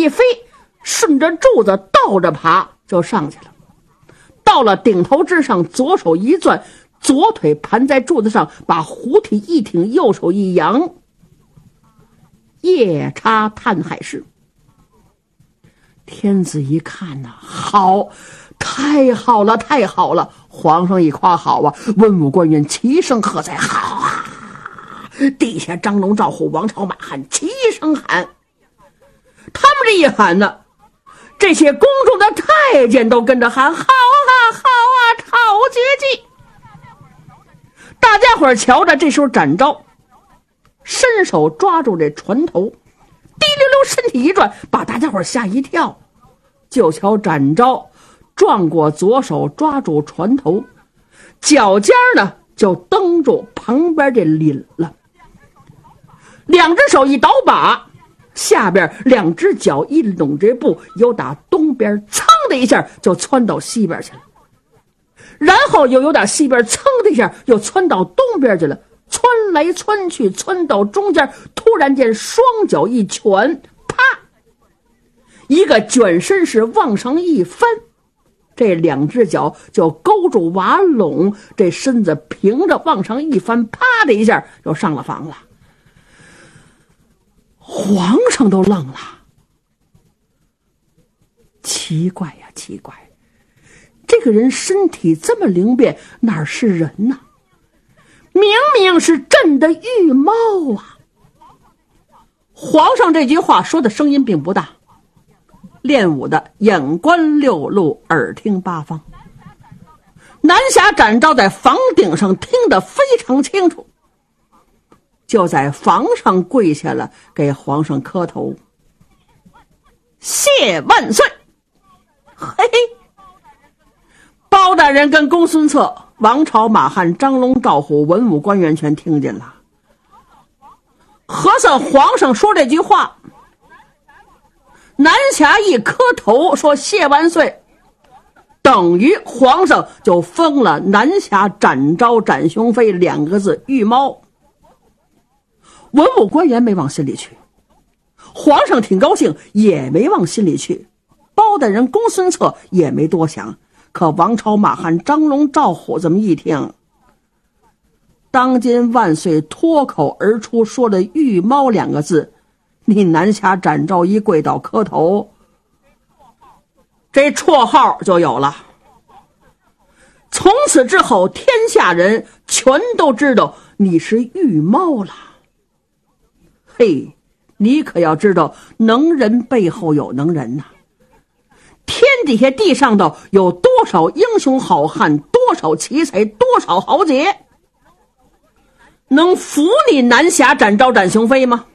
一飞，顺着柱子倒着爬就上去了。到了顶头之上，左手一攥，左腿盘在柱子上，把虎体一挺，右手一扬，夜叉探海式。天子一看呐，好，太好了，太好了！皇上一夸好啊，文武官员齐声喝彩，好啊！地下张龙赵虎王朝马汉齐声喊。他们这一喊呢，这些宫中的太监都跟着喊，好啊，好啊，好绝技！大家伙瞧着，这时候展昭伸手抓住这船头，滴溜溜身体一转，把大家伙吓一跳。就瞧展昭转过左手抓住船头，脚尖呢就蹬住旁边这檩了，两只手一倒把，下边两只脚一拢这步，由打东边噌的一下就窜到西边去了，然后又由打西边噌的一下又窜到东边去了，窜来窜去，窜到中间，突然间双脚一拳，啪，一个卷身式往上一翻，这两只脚就勾住瓦垄，这身子平着往上一翻，啪的一下就上了房了。皇上都愣了，奇怪呀，奇怪，这个人身体这么灵便，哪是人呢？明明是朕的御猫啊！皇上这句话说的声音并不大，练武的眼观六路，耳听八方。南侠展昭在房顶上听得非常清楚，就在房上跪下了，给皇上磕头，谢万岁！嘿嘿，包大人跟公孙策、王朝、马汉、张龙、赵虎文武官员全听见了。合算皇上说这句话，南侠一磕头说谢万岁，等于皇上就封了南侠展昭展雄飞两个字御猫。文武官员没往心里去，皇上挺高兴也没往心里去，包大人公孙策也没多想，可王朝马汉张龙赵虎这么一听，当今万岁脱口而出说了御猫两个字，你南侠展昭一跪倒磕头，这绰号就有了。从此之后天下人全都知道你是御猫了。嘿，你可要知道能人背后有能人呐，天底下地上头有多少英雄好汉，多少奇才，多少豪杰，能服你南侠展昭展雄飞吗？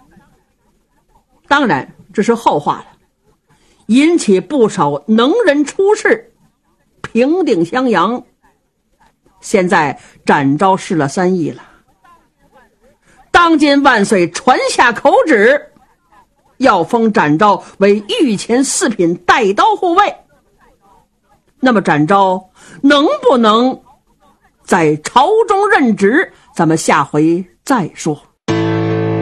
当然这是后话了，引起不少能人出世，平定襄阳。现在展昭失了3亿了，当今万岁传下口旨，要封展昭为御前4品带刀护卫。那么展昭能不能在朝中任职，咱们下回再说。